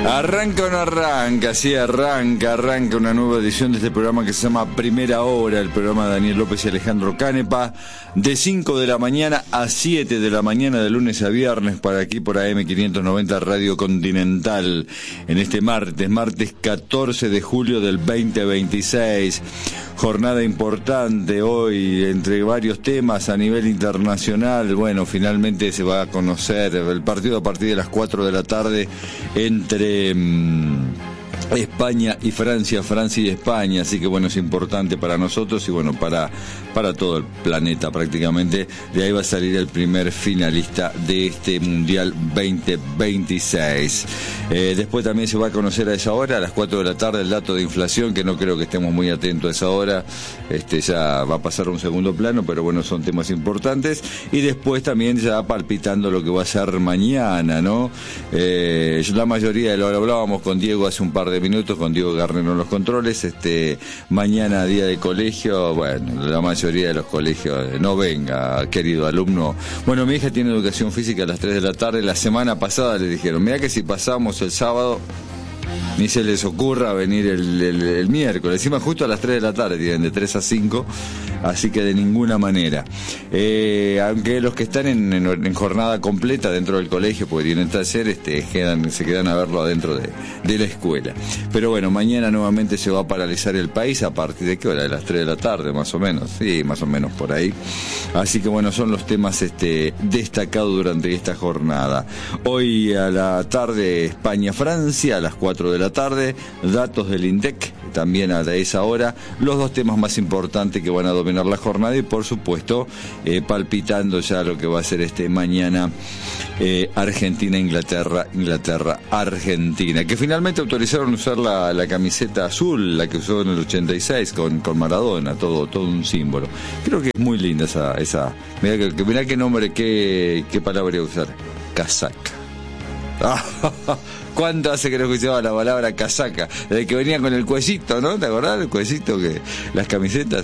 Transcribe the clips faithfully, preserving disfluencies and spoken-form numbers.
Arranca o no arranca, sí, arranca, arranca una nueva edición de este programa que se llama Primera Hora, el programa de Daniel López y Alejandro Canepa, de cinco de la mañana a siete de la mañana de lunes a viernes, para aquí por A M quinientos noventa Radio Continental, en este martes, martes catorce de julio del veinte veintiséis. Jornada importante hoy, entre varios temas a nivel internacional. Bueno, finalmente se va a conocer el partido a partir de las cuatro de la tarde entre mmm, España y Francia, Francia y España, así que bueno, es importante para nosotros y bueno, para, para todo el planeta prácticamente. De ahí va a salir el primer finalista de este Mundial veinte veintiséis. Eh, después también se va a conocer a esa hora, a las cuatro de la tarde, el dato de inflación, que no creo que estemos muy atentos a esa hora, este ya va a pasar a un segundo plano, pero bueno, son temas importantes. Y después también ya palpitando lo que va a ser mañana, ¿no? Eh, la mayoría de lo hablábamos con Diego hace un par de minutos, con Diego Garnero en los controles. Este mañana, día de colegio, bueno, la mayoría de los colegios, no venga, querido alumno. Bueno, mi hija tiene educación física a las tres de la tarde. La semana pasada le dijeron, mira que si pasamos el sábado, ni se les ocurra venir el, el, el miércoles. Encima justo a las tres de la tarde, tienen de tres a cinco, así que de ninguna manera. Eh, aunque los que están en, en, en jornada completa dentro del colegio, porque tienen taller, este, quedan, se quedan a verlo adentro de, de la escuela. Pero bueno, mañana nuevamente se va a paralizar el país. ¿A partir de qué hora? De las tres de la tarde, más o menos. Sí, más o menos por ahí. Así que bueno, son los temas este, destacados durante esta jornada. Hoy a la tarde, España-Francia, a las cuatro de la tarde, datos del INDEC, también a esa hora, los dos temas más importantes que van a dominar la jornada y por supuesto eh, palpitando ya lo que va a ser este mañana eh, Argentina-Inglaterra, Inglaterra-Argentina, que finalmente autorizaron usar la, la camiseta azul, la que usó en el ochenta y seis con, con Maradona, todo, todo un símbolo. Creo que es muy linda esa, esa mirá, que, mirá qué nombre, qué, qué palabra usar, casaca. ¿Cuánto hace que no escuchaba la palabra casaca? Desde que venía con el cuellito, ¿no? ¿Te acordás del cuellito? Que las camisetas,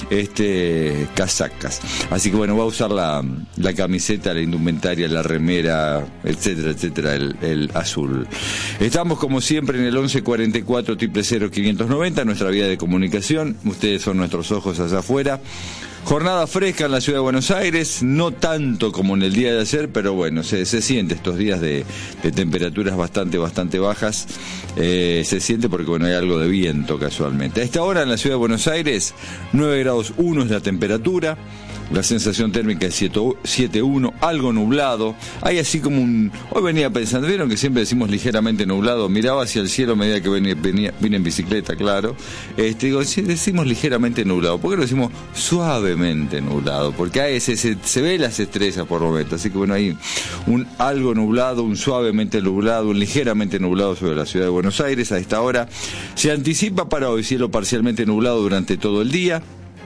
este, casacas. Así que bueno, va a usar la, la camiseta, la indumentaria, la remera, etcétera, etcétera, el, el azul. Estamos como siempre en el once cuarenta y cuatro, cero cero quinientos noventa, nuestra vía de comunicación. Ustedes son nuestros ojos allá afuera. Jornada fresca en la ciudad de Buenos Aires, no tanto como en el día de ayer, pero bueno, se, se siente estos días de, de temperaturas bastante, bastante bajas, eh, se siente porque bueno, hay algo de viento casualmente. A esta hora en la ciudad de Buenos Aires, nueve grados uno es la temperatura, la sensación térmica es siete uno, algo nublado, hay así como un... Hoy venía pensando, vieron que siempre decimos ligeramente nublado, miraba hacia el cielo a medida que venía, venía, vine en bicicleta, claro, este, digo, si decimos ligeramente nublado, ¿por qué no decimos suavemente nublado? Porque a ese se, se ve las estrellas por momentos, así que bueno, hay un algo nublado, un suavemente nublado, un ligeramente nublado sobre la ciudad de Buenos Aires a esta hora. Se anticipa para hoy cielo parcialmente nublado durante todo el día,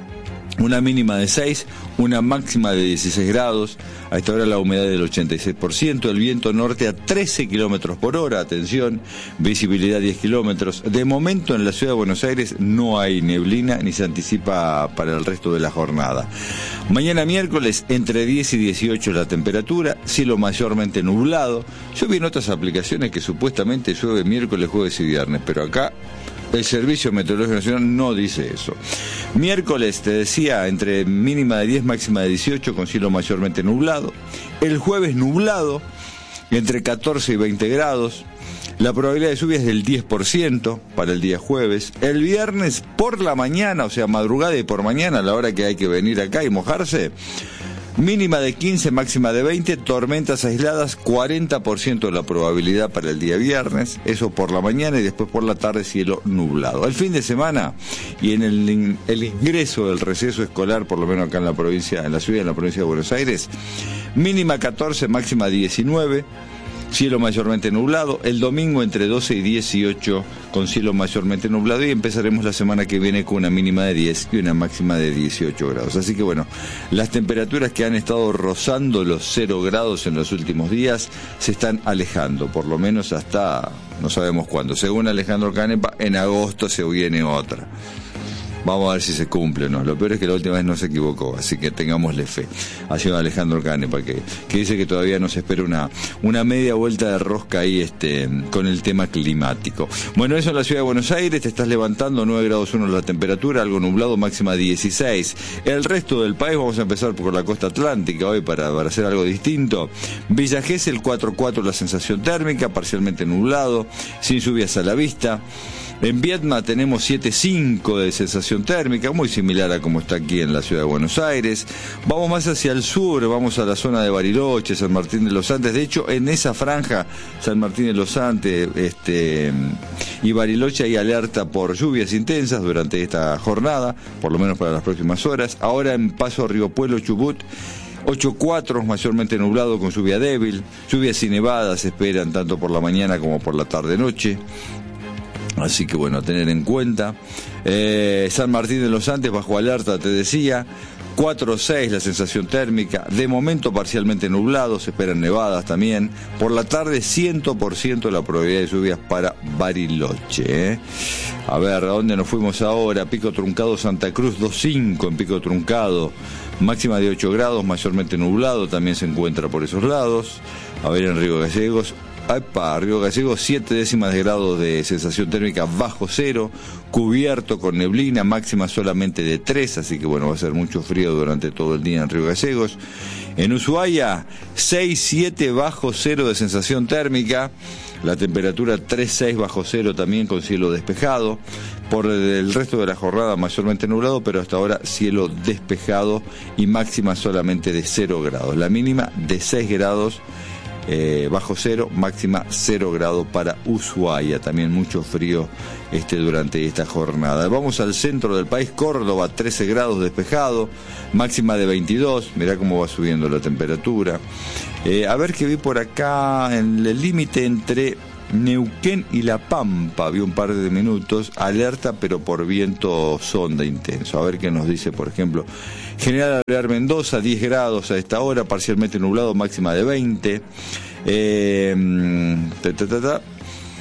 una mínima de seis, una máxima de dieciséis grados, a esta hora la humedad del ochenta y seis por ciento, el viento norte a trece kilómetros por hora, atención, visibilidad diez kilómetros. De momento en la ciudad de Buenos Aires no hay neblina ni se anticipa para el resto de la jornada. Mañana miércoles entre diez y dieciocho la temperatura, cielo mayormente nublado. Yo vi en otras aplicaciones que supuestamente llueve miércoles, jueves y viernes, pero acá el Servicio Meteorológico Nacional no dice eso. Miércoles, te decía, entre mínima de diez, máxima de dieciocho, con cielo mayormente nublado. El jueves nublado, entre catorce y veinte grados. La probabilidad de lluvia es del diez por ciento para el día jueves. El viernes por la mañana, o sea, madrugada y por mañana, a la hora que hay que venir acá y mojarse, mínima de quince, máxima de veinte, tormentas aisladas, cuarenta por ciento de la probabilidad para el día viernes, eso por la mañana y después por la tarde cielo nublado. El fin de semana y en el, el ingreso del receso escolar, por lo menos acá en la provincia, en la ciudad, en la provincia de Buenos Aires, mínima catorce, máxima diecinueve, cielo mayormente nublado, el domingo entre doce y dieciocho con cielo mayormente nublado y empezaremos la semana que viene con una mínima de diez y una máxima de dieciocho grados. Así que bueno, las temperaturas que han estado rozando los cero grados en los últimos días se están alejando, por lo menos hasta no sabemos cuándo. Según Alejandro Canepa, en agosto se viene otra. Vamos a ver si se cumple o no. Lo peor es que la última vez no se equivocó, así que tengámosle fe. Ha sido Alejandro Canepa, que, que dice que todavía nos espera una, una media vuelta de rosca ahí este, con el tema climático. Bueno, eso en la ciudad de Buenos Aires, te estás levantando, nueve grados uno la temperatura, algo nublado, máxima dieciséis. El resto del país, vamos a empezar por la costa atlántica hoy para, para hacer algo distinto. Villa Gesell, cuatro cuatro la sensación térmica, parcialmente nublado, sin lluvias a la vista. En Viedma tenemos siete cinco de sensación térmica, muy similar a como está aquí en la ciudad de Buenos Aires. Vamos más hacia el sur, vamos a la zona de Bariloche, San Martín de los Andes. De hecho, en esa franja, San Martín de los Andes este, y Bariloche, hay alerta por lluvias intensas durante esta jornada, por lo menos para las próximas horas. Ahora en Paso Río Pueblo, Chubut, ocho cuatro, mayormente nublado con lluvia débil. Lluvias y nevadas se esperan tanto por la mañana como por la tarde-noche. Así que bueno, a tener en cuenta. Eh, San Martín de los Andes bajo alerta, te decía. cuatro seis la sensación térmica. De momento parcialmente nublado, se esperan nevadas también. Por la tarde cien por ciento la probabilidad de lluvias para Bariloche. ¿eh? A ver, ¿a dónde nos fuimos ahora? Pico Truncado, Santa Cruz, dos cinco en Pico Truncado. Máxima de ocho grados, mayormente nublado, también se encuentra por esos lados. A ver, en Río Gallegos. Epa, Río Gallegos, siete décimas de grado de sensación térmica bajo cero, cubierto con neblina, máxima solamente de tres, así que bueno, va a ser mucho frío durante todo el día en Río Gallegos. En Ushuaia, seis siete bajo cero de sensación térmica, la temperatura tres seis bajo cero también con cielo despejado. Por el resto de la jornada mayormente nublado, pero hasta ahora cielo despejado y máxima solamente de cero grados. La mínima de seis grados. Eh, bajo cero, máxima cero grado para Ushuaia, también mucho frío este durante esta jornada. Vamos al centro del país, Córdoba, trece grados despejado, máxima de veintidós, mirá cómo va subiendo la temperatura. Eh, a ver qué vi por acá, en el límite entre Neuquén y La Pampa, vi un par de minutos, alerta pero por viento sonda intenso. A ver qué nos dice, por ejemplo, General Alvear Mendoza, diez grados a esta hora, parcialmente nublado, máxima de veinte. Eh, ta, ta, ta, ta.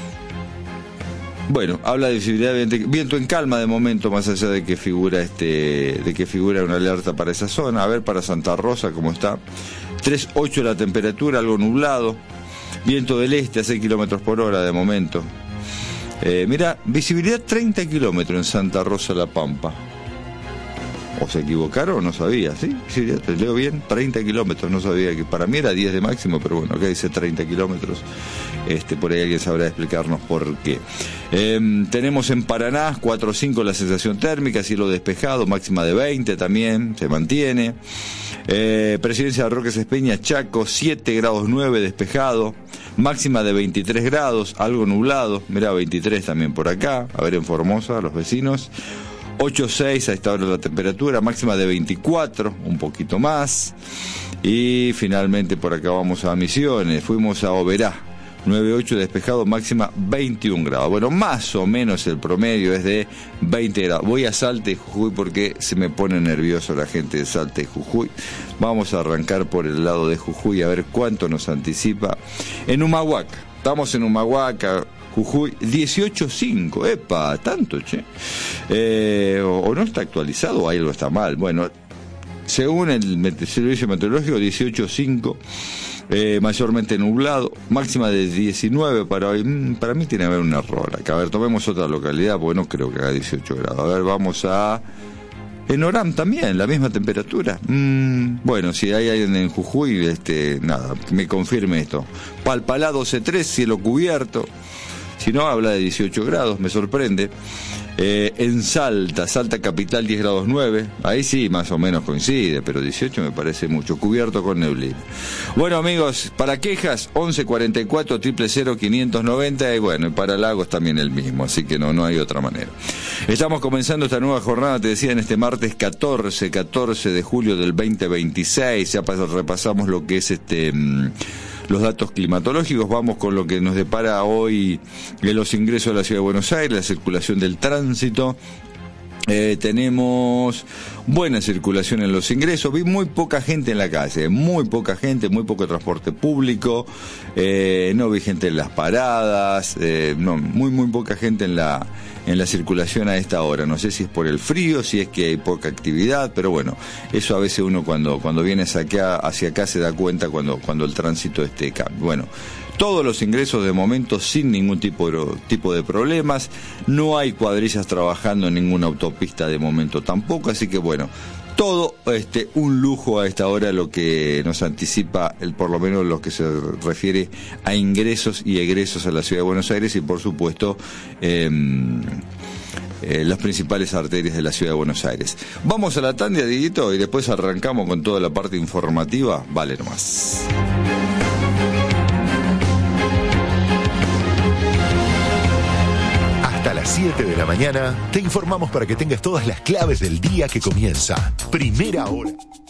Bueno, habla de visibilidad, viento en calma de momento, más allá de que figura este, de que figura una alerta para esa zona. A ver para Santa Rosa cómo está, tres ocho la temperatura, algo nublado. Viento del este a seis kilómetros por hora de momento. Eh, mira, visibilidad treinta kilómetros en Santa Rosa La Pampa. ¿O se equivocaron? No sabía, ¿sí? Sí, te leo bien, treinta kilómetros, no sabía, que para mí era diez de máximo, pero bueno, acá dice treinta kilómetros. Este, por ahí alguien sabrá explicarnos por qué. Eh, tenemos en Paraná cuatro cinco la sensación térmica, cielo despejado, máxima de veinte también, se mantiene. Eh, Presidencia de Roques Espeña, Chaco, siete grados nueve despejado, máxima de veintitrés grados, algo nublado, mirá, veintitrés también por acá. A ver en Formosa, los vecinos. ocho seis a esta hora la temperatura, máxima de veinticuatro, un poquito más. Y finalmente por acá vamos a Misiones, fuimos a Oberá, nueve ocho despejado, máxima veintiún grados. Bueno, más o menos el promedio es de veinte grados. Voy a Salta y Jujuy porque se me pone nervioso la gente de Salta y Jujuy. Vamos a arrancar por el lado de Jujuy a ver cuánto nos anticipa. En Humahuaca, estamos en Humahuaca, Jujuy, dieciocho cinco, epa, tanto, che. Eh, o, o no está actualizado o algo está mal. Bueno, según el servicio meteorológico, dieciocho cinco, eh, mayormente nublado, máxima de diecinueve para hoy. Mm, para mí tiene que haber un error acá. A ver, tomemos otra localidad, porque no creo que haga dieciocho grados. A ver, vamos a... En Orán también, la misma temperatura. Mm, bueno, si hay alguien en Jujuy, este, nada, me confirme esto. Palpalá doce tres, cielo cubierto. Si no, habla de dieciocho grados, me sorprende. Eh, en Salta, Salta capital diez grados nueve, ahí sí más o menos coincide, pero dieciocho me parece mucho, cubierto con neblina. Bueno amigos, para quejas once cuarenta y cuatro cero cero cero quinientos noventa y bueno, y para Lagos también el mismo, así que no, no hay otra manera. Estamos comenzando esta nueva jornada, te decía, en este martes catorce, catorce de julio del veinte veintiséis, ya repasamos lo que es este... Mmm, los datos climatológicos. Vamos con lo que nos depara hoy de los ingresos de la Ciudad de Buenos Aires, la circulación del tránsito. Eh, tenemos buena circulación en los ingresos, vi muy poca gente en la calle, muy poca gente, muy poco transporte público, eh, no vi gente en las paradas, eh, no, muy muy poca gente en la en la circulación a esta hora. No sé si es por el frío, si es que hay poca actividad, pero bueno, eso a veces uno cuando cuando viene hacia acá, hacia acá se da cuenta cuando cuando el tránsito esté acá. Bueno, todos los ingresos de momento sin ningún tipo de, tipo de problemas, no hay cuadrillas trabajando en ninguna autopista de momento tampoco, así que bueno, todo este un lujo a esta hora lo que nos anticipa, el por lo menos lo que se refiere a ingresos y egresos a la Ciudad de Buenos Aires y por supuesto eh, eh, las principales arterias de la Ciudad de Buenos Aires. Vamos a la tanda, Dieguito, y después arrancamos con toda la parte informativa. Vale nomás. A las siete de la mañana te informamos para que tengas todas las claves del día que comienza. Primera hora.